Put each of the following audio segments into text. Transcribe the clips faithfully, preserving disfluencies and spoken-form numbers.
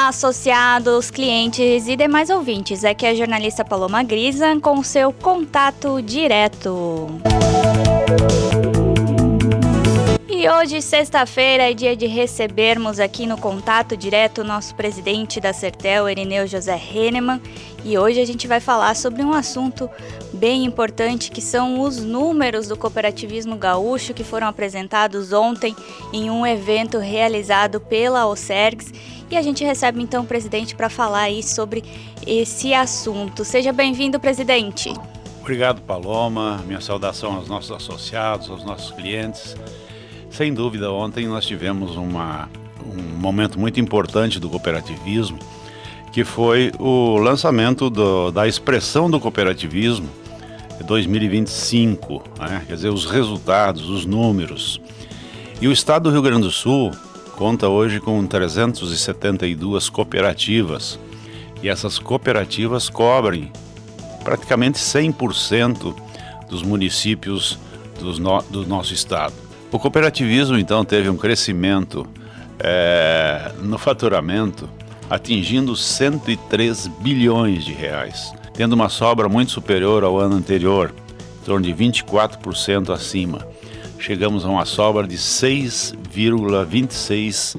Olá, associados, clientes e demais ouvintes. Aqui é a jornalista Paloma Grisa com o seu contato direto. E hoje, sexta-feira, é dia de recebermos aqui no Contato Direto o nosso presidente da Sertel, Irineu José Hennemann. E hoje a gente vai falar sobre um assunto bem importante, que são os números do cooperativismo gaúcho, que foram apresentados ontem em um evento realizado pela Ocergs. E a gente recebe então o presidente para falar aí sobre esse assunto. Seja bem-vindo, presidente. Obrigado, Paloma. Minha saudação aos nossos associados, aos nossos clientes. Sem dúvida, ontem nós tivemos uma, um momento muito importante do cooperativismo, que foi o lançamento do, da expressão do cooperativismo dois mil e vinte e cinco, né? Quer dizer, os resultados, os números. E o estado do Rio Grande do Sul conta hoje com trezentas e setenta e duas cooperativas, e essas cooperativas cobrem praticamente cem por cento dos municípios dos no, do nosso estado. O cooperativismo, então, teve um crescimento é, no faturamento, atingindo cento e três bilhões de reais, tendo uma sobra muito superior ao ano anterior, em torno de vinte e quatro por cento acima. Chegamos a uma sobra de seis vírgula vinte e seis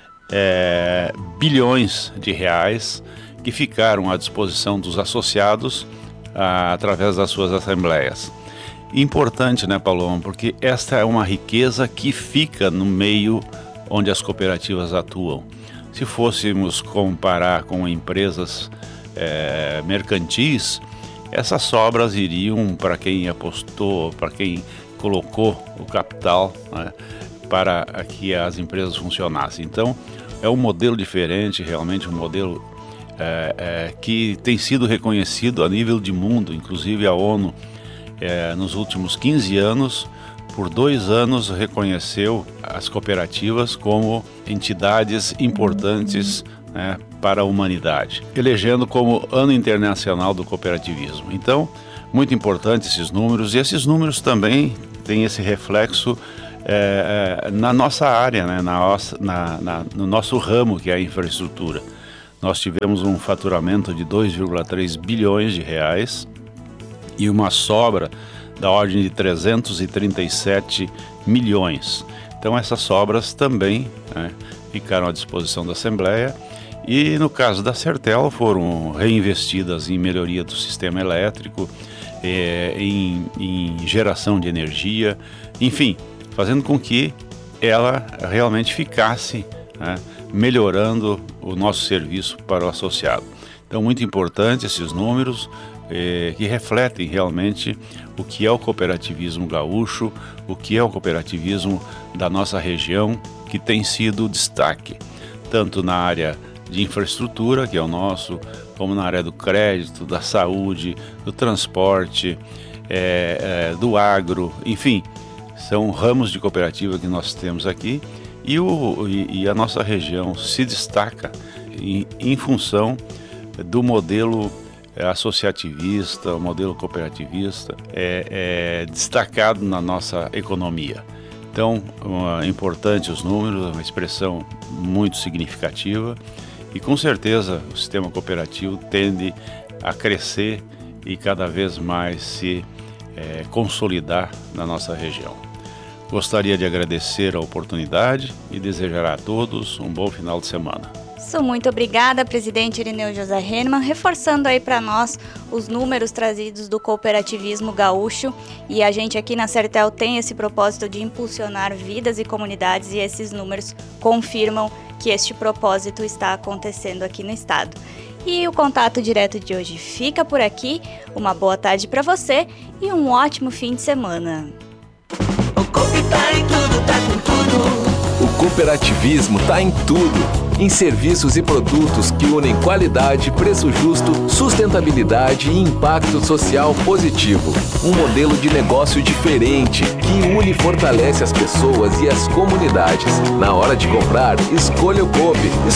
é, bilhões de reais que ficaram à disposição dos associados a, através das suas assembleias. Importante, né, Paloma? Porque esta é uma riqueza que fica no meio onde as cooperativas atuam. Se fôssemos comparar com empresas é, mercantis, essas sobras iriam para quem apostou, para quem colocou o capital, né, para que as empresas funcionassem. Então, é um modelo diferente, realmente um modelo é, é, que tem sido reconhecido a nível de mundo, inclusive a ONU, é, nos últimos quinze anos, por dois anos, reconheceu as cooperativas como entidades importantes, né, para a humanidade, elegendo como Ano Internacional do Cooperativismo. Então, muito importante esses números, e esses números também têm esse reflexo é, é, na nossa área, né, na, na, na, no nosso ramo, que é a infraestrutura. Nós tivemos um faturamento de dois vírgula três bilhões de reais e uma sobra da ordem de trezentos e trinta e sete milhões. Então essas sobras também, né, ficaram à disposição da Assembleia, e no caso da Sertel foram reinvestidas em melhoria do sistema elétrico, é, em, em geração de energia, enfim, fazendo com que ela realmente ficasse, né, melhorando o nosso serviço para o associado. Então, muito importante esses números eh, que refletem realmente o que é o cooperativismo gaúcho, o que é o cooperativismo da nossa região, que tem sido destaque, tanto na área de infraestrutura, que é o nosso, como na área do crédito, da saúde, do transporte, é, é, do agro, enfim, são ramos de cooperativa que nós temos aqui, e, o, e, e a nossa região se destaca em, em função do modelo associativista, o modelo cooperativista, é, é destacado na nossa economia. Então, é importante os números, uma expressão muito significativa, e com certeza o sistema cooperativo tende a crescer e cada vez mais se é, consolidar na nossa região. Gostaria de agradecer a oportunidade e desejar a todos um bom final de semana. Muito obrigada, presidente Irineu José Hennemann, reforçando aí para nós os números trazidos do cooperativismo gaúcho, e a gente aqui na Sertel tem esse propósito de impulsionar vidas e comunidades, e esses números confirmam que este propósito está acontecendo aqui no estado. E o Contato Direto de hoje fica por aqui. Uma boa tarde para você e um ótimo fim de semana. O Coop tá em tudo, tá com tudo. O cooperativismo tá em tudo. Em serviços e produtos que unem qualidade, preço justo, sustentabilidade e impacto social positivo. Um modelo de negócio diferente que une e fortalece as pessoas e as comunidades. Na hora de comprar, escolha o Coop.